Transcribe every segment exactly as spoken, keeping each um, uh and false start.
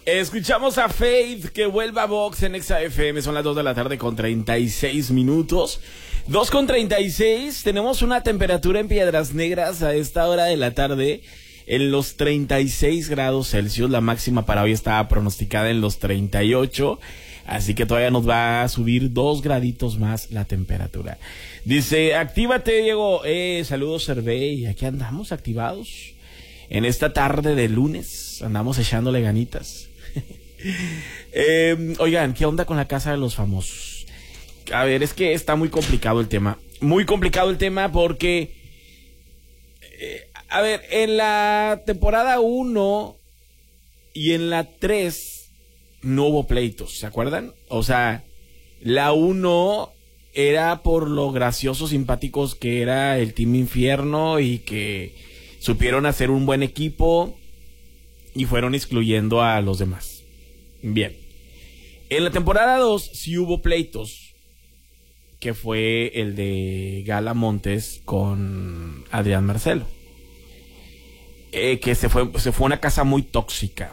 Escuchamos a Faith, que vuelva a Vox en Exa F M. Son las dos de la tarde con treinta y seis minutos. dos con treinta y seis. Tenemos una temperatura en Piedras Negras a esta hora de la tarde en los treinta y seis grados Celsius. La máxima para hoy estaba pronosticada en los treinta y ocho. Así que todavía nos va a subir dos graditos más la temperatura. Dice, actívate, Diego. Eh, saludos, Cervey. Aquí andamos activados. En esta tarde de lunes andamos echándole ganitas. eh, oigan, ¿qué onda con la Casa de los Famosos? A ver, es que está muy complicado el tema. Muy complicado el tema porque... Eh, a ver, en la temporada uno y en la tres no hubo pleitos, ¿se acuerdan? O sea, la uno era por lo graciosos, simpáticos que era el Team Infierno y que supieron hacer un buen equipo y fueron excluyendo a los demás. Bien. En la temporada dos sí hubo pleitos, que fue el de Gala Montes con Adrián Marcelo. Eh, que se fue, se fue una casa muy tóxica.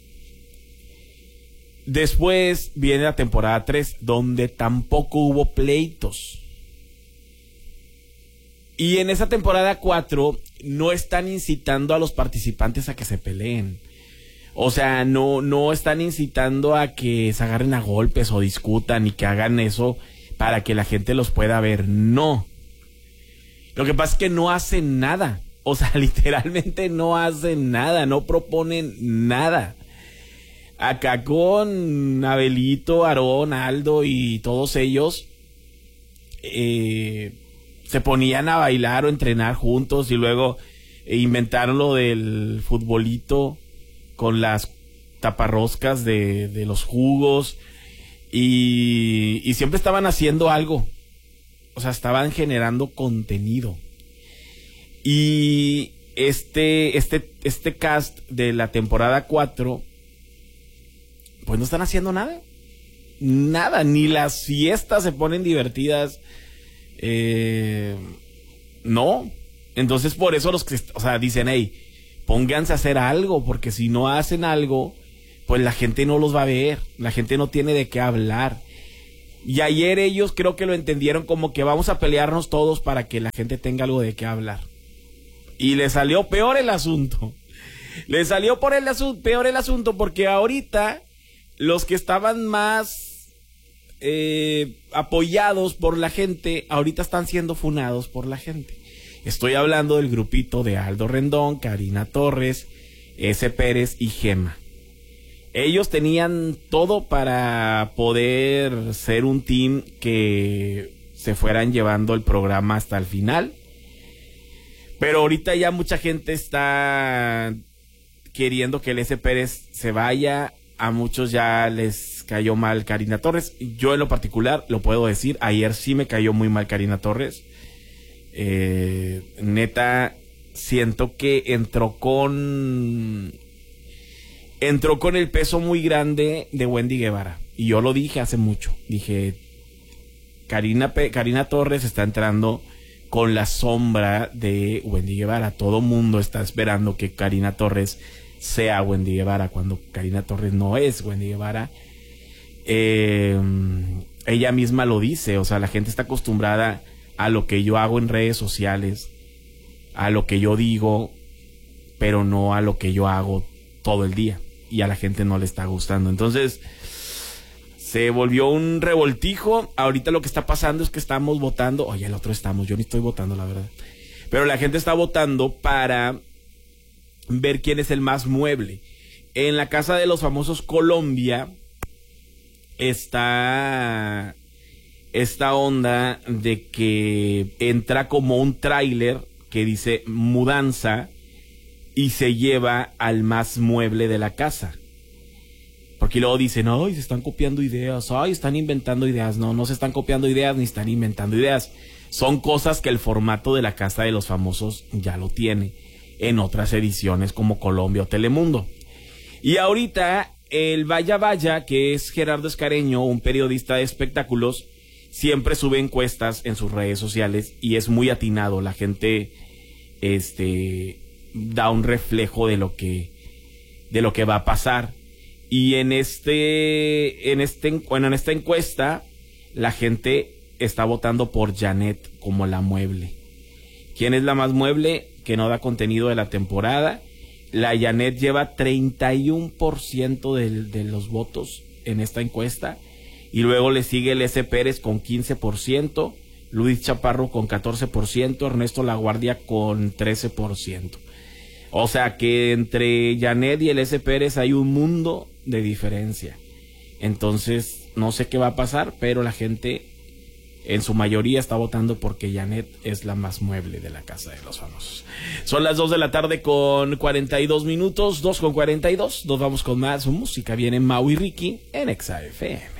Después viene la temporada tres, donde tampoco hubo pleitos. Y en esa temporada cuatro no están incitando a los participantes a que se peleen. O sea, no, no están incitando a que se agarren a golpes o discutan y que hagan eso para que la gente los pueda ver. No. Lo que pasa es que no hacen nada. O sea, literalmente no hacen nada, no proponen nada. Acá con Abelito, Aarón, Aldo y todos ellos eh, se ponían a bailar o entrenar juntos y luego inventaron lo del futbolito con las taparroscas de, de los jugos y, y siempre estaban haciendo algo. O sea, estaban generando contenido. Y este, este, este cast de la temporada cuatro, pues no están haciendo nada. Nada, ni las fiestas se ponen divertidas. Eh, no. Entonces por eso los que, o sea, dicen, hey, pónganse a hacer algo, porque si no hacen algo, pues la gente no los va a ver. La gente no tiene de qué hablar. Y ayer ellos creo que lo entendieron como que vamos a pelearnos todos para que la gente tenga algo de qué hablar. Y le salió peor el asunto. Le salió por el asunto, peor el asunto porque ahorita los que estaban más eh, apoyados por la gente, ahorita están siendo funados por la gente. Estoy hablando del grupito de Aldo Rendón, Karina Torres, S. Pérez y Gema. Ellos tenían todo para poder ser un team que se fueran llevando el programa hasta el final. Pero ahorita ya mucha gente está queriendo que el S. Pérez se vaya. A muchos ya les cayó mal Karina Torres. Yo en lo particular lo puedo decir. Ayer sí me cayó muy mal Karina Torres. Eh, neta, siento que entró con... Entró con el peso muy grande de Wendy Guevara. Y yo lo dije hace mucho. Dije, Karina, Karina Torres está entrando con la sombra de Wendy Guevara. Todo mundo está esperando que Karina Torres sea Wendy Guevara, cuando Karina Torres no es Wendy Guevara. Eh, ella misma lo dice, o sea, la gente está acostumbrada a lo que yo hago en redes sociales, a lo que yo digo, pero no a lo que yo hago todo el día, y a la gente no le está gustando. Entonces se volvió un revoltijo. Ahorita lo que está pasando es que estamos votando. Oye, el otro estamos, yo ni estoy votando, la verdad. Pero la gente está votando para ver quién es el más mueble. En la Casa de los Famosos Colombia está esta onda de que entra como un tráiler que dice mudanza y se lleva al más mueble de la casa. Porque luego dicen, ay, se están copiando ideas, ay, están inventando ideas. No, no se están copiando ideas ni están inventando ideas. Son cosas que el formato de la Casa de los Famosos ya lo tiene en otras ediciones como Colombia o Telemundo. Y ahorita el Vaya Vaya, que es Gerardo Escareño, un periodista de espectáculos, siempre sube encuestas en sus redes sociales y es muy atinado. La gente este da un reflejo de lo que de lo que va a pasar. Y en este, en este, bueno, en esta encuesta, la gente está votando por Janet como la mueble. ¿Quién es la más mueble? Que no da contenido de la temporada. La Janet lleva treinta y uno por ciento de, de los votos en esta encuesta. Y luego le sigue el S. Pérez con quince por ciento, Luis Chaparro con catorce por ciento, Ernesto Laguardia con trece por ciento. O sea que entre Janet y el S. Pérez hay un mundo de diferencia. Entonces, no sé qué va a pasar, pero la gente en su mayoría está votando porque Janet es la más mueble de la Casa de los Famosos. Son las dos de la tarde con cuarenta y dos minutos, dos con cuarenta y dos. Nos vamos con más música. Viene Mau y Ricky en Exa F M.